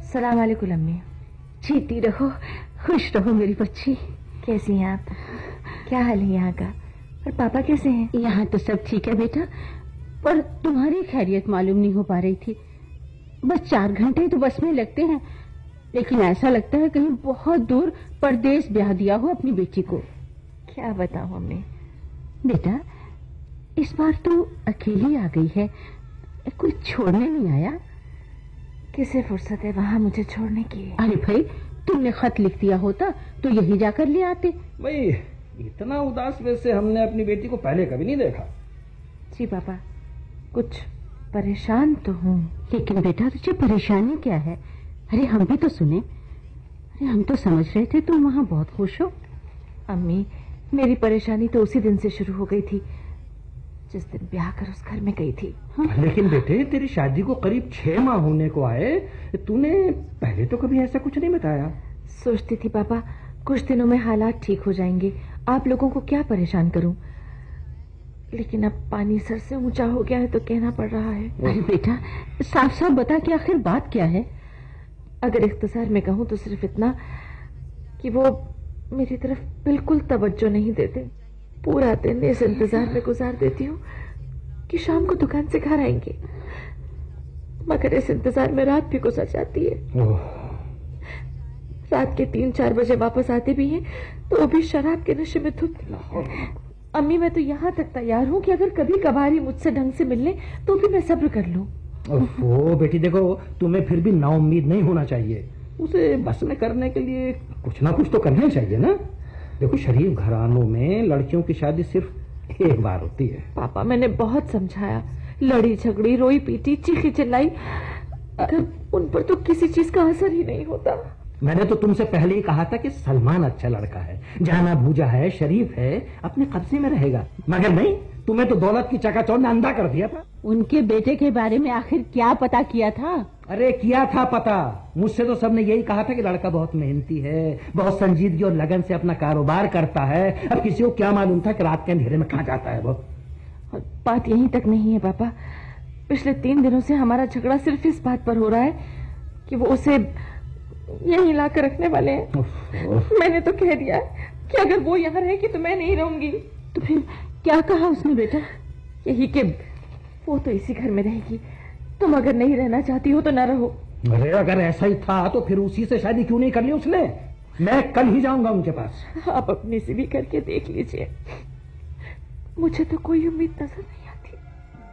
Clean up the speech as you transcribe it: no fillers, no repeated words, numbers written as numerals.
सलाम वालेकुम अम्मी। जीती रहो, खुश रहो मेरी बच्ची। कैसी हैं आप? क्या हाल है यहाँ का? और पापा कैसे हैं? यहाँ तो सब ठीक है बेटा, पर तुम्हारी खैरियत मालूम नहीं हो पा रही थी। बस 4 घंटे तो बस में लगते हैं, लेकिन ऐसा लगता है कहीं बहुत दूर परदेश ब्याह दिया हो अपनी बेटी को। क्या बताऊं अम्मी। बेटा, इस बार तो अकेली आ गई है, कोई छोड़ने नहीं आया? किसे फुर्सत है वहाँ मुझे छोड़ने की? अरे भाई, तुमने खत लिख दिया होता तो यही जाकर ले आते। भाई, इतना उदास वैसे हमने अपनी बेटी को पहले कभी नहीं देखा। जी पापा, कुछ परेशान तो हूँ। लेकिन बेटा, तुझे परेशानी क्या है? अरे हम भी तो सुने। अरे हम तो समझ रहे थे तुम वहाँ बहुत खुश हो। अम्मी, मेरी परेशानी तो उसी दिन से शुरू हो गई थी जिस दिन ब्याह कर उस घर में गई थी। हाँ? लेकिन बेटे, तेरी शादी को करीब 6 माह होने को आए, तूने पहले तो कभी ऐसा कुछ नहीं बताया। सोचती थी पापा कुछ दिनों में हालात ठीक हो जाएंगे, आप लोगों को क्या परेशान करूं, लेकिन अब पानी सर से ऊंचा हो गया है तो कहना पड़ रहा है। अरे बेटा, साफ साफ बता कि आखिर बात क्या है। अगर इख्तिसार में कहूं तो सिर्फ इतना कि वो मेरी तरफ बिल्कुल तवज्जो नहीं देते। पूरा दिन इस इंतजार में गुजार देती हूँ कि शाम को दुकान से घर आएंगे, मगर इस इंतजार में रात भी गुजर जाती है। रात के 3-4 बजे वापस आते भी हैं तो वो भी शराब के नशे में धुत। अम्मी, मैं तो यहाँ तक तैयार हूँ कि अगर कभी कभार ही मुझसे ढंग से मिलने तो भी मैं सब्र कर लूँ। ओहो बेटी, देखो तुम्हें फिर भी नाउम्मीद नहीं होना चाहिए। उसे बस में करने के लिए कुछ ना कुछ तो करना ही चाहिए ना। देखो, शरीफ घरानों में लड़कियों की शादी सिर्फ एक बार होती है। पापा, मैंने बहुत समझाया, लड़ी झगड़ी, रोई पीटी, चीखी चिल्लाई, अगर उन पर तो किसी चीज का असर ही नहीं होता। मैंने तो तुमसे पहले ही कहा था कि सलमान अच्छा लड़का है, जाना भूजा है, शरीफ है, अपने कब्जे में रहेगा, मगर नहीं, तुम्हें तो दौलत की चकाचौंध ने अंधा कर दिया था। उनके बेटे के बारे में आखिर क्या पता किया था? अरे किया था पता, मुझसे तो सबने यही कहा था कि लड़का बहुत मेहनती है, बहुत संजीदगी और लगन से अपना कारोबार करता है। अब किसी को क्या मालूम था कि रात के अंधेरे में कहाँ जाता है वो। बात यहीं तक नहीं है पापा, पिछले 3 दिनों से हमारा झगड़ा सिर्फ इस बात पर हो रहा है कि वो उसे यहीं ला कर रखने वाले हैं। मैंने तो कह दिया कि अगर वो यहाँ रहेगी तो मैं नहीं रहूंगी। तो फिर क्या कहा उसने बेटा? यही कि वो तो इसी घर में रहेगी, तुम अगर नहीं रहना चाहती हो तो ना रहो। अरे अगर ऐसा ही था तो फिर उसी से शादी क्यों नहीं कर ली उसने? मैं कल ही जाऊंगा उनके पास। आप अपने से भी करके देख लीजिए, मुझे तो कोई उम्मीद नजर नहीं।